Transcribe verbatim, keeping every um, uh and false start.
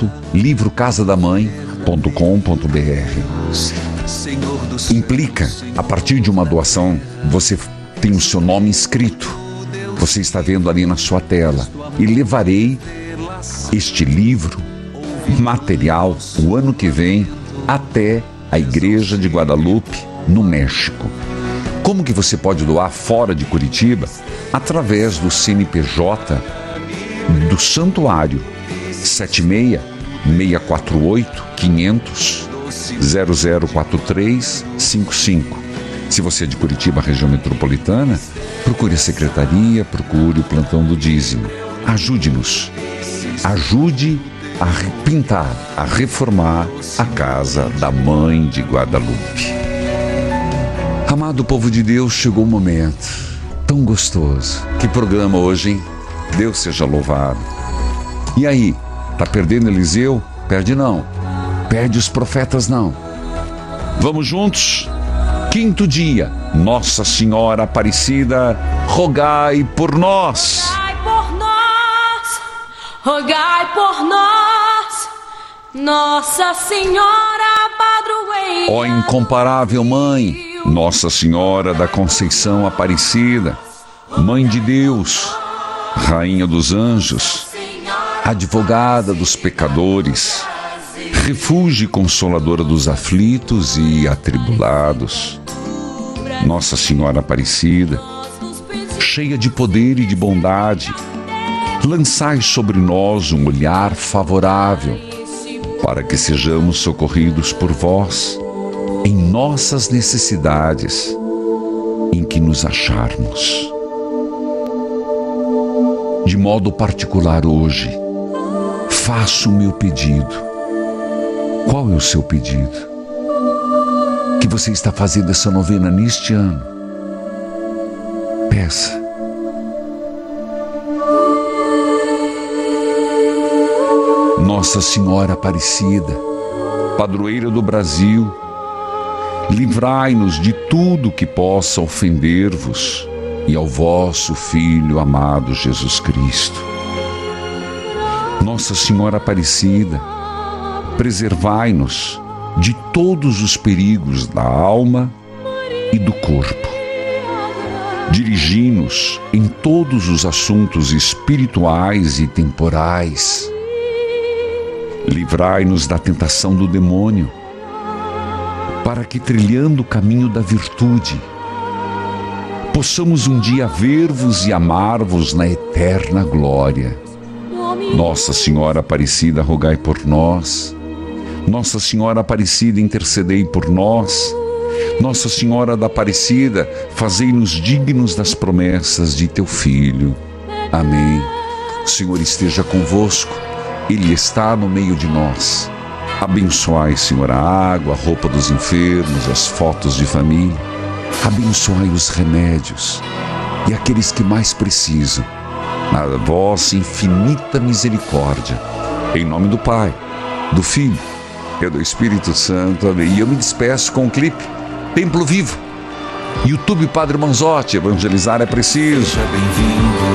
ponto livro casa da mãe ponto com ponto b r. Implica, a partir de uma doação, você tem o seu nome inscrito. Você está vendo ali na sua tela. E levarei este livro, material, o ano que vem, até a Igreja de Guadalupe, no México. Como que você pode doar fora de Curitiba? Através do C N P J do Santuário, sete seis, seis quatro oito, quinhentos, zero zero quatro três cinco cinco. Se você é de Curitiba, região metropolitana, procure a secretaria, procure o plantão do dízimo. Ajude-nos. Ajude a pintar, a reformar a casa da Mãe de Guadalupe. Amado povo de Deus, chegou o momento tão gostoso. Que programa hoje, hein? Deus seja louvado. E aí, tá perdendo Eliseu? Perde não. Perde os profetas não. Vamos juntos? Quinto dia, Nossa Senhora Aparecida, rogai por nós. Rogai por nós, rogai por nós, Nossa Senhora Padroeira. Ó incomparável Mãe, Nossa Senhora da Conceição Aparecida, Mãe de Deus, Rainha dos Anjos, advogada dos pecadores, refúgio e consoladora dos aflitos e atribulados. Nossa Senhora Aparecida, cheia de poder e de bondade, lançai sobre nós um olhar favorável, para que sejamos socorridos por vós em nossas necessidades, em que nos acharmos. De modo particular hoje, faço o meu pedido. Qual é o seu pedido? Que você está fazendo essa novena neste ano? Peça. Nossa Senhora Aparecida, padroeira do Brasil, livrai-nos de tudo que possa ofender-vos e ao vosso Filho amado Jesus Cristo. Nossa Senhora Aparecida, preservai-nos de todos os perigos da alma e do corpo. Dirigi-nos em todos os assuntos espirituais e temporais. Livrai-nos da tentação do demônio, para que, trilhando o caminho da virtude, possamos um dia ver-vos e amar-vos na eterna glória. Nossa Senhora Aparecida, rogai por nós. Nossa Senhora Aparecida, intercedei por nós. Nossa Senhora da Aparecida, fazei-nos dignos das promessas de teu Filho. Amém. O Senhor esteja convosco, Ele está no meio de nós. Abençoai, Senhor, a água, a roupa dos enfermos, as fotos de família. Abençoai os remédios e aqueles que mais precisam, na vossa infinita misericórdia. Em nome do Pai, do Filho e do Espírito Santo. Amém. E eu me despeço com um clipe, Templo Vivo. YouTube Padre Manzotti, evangelizar é preciso. Seja bem-vindo.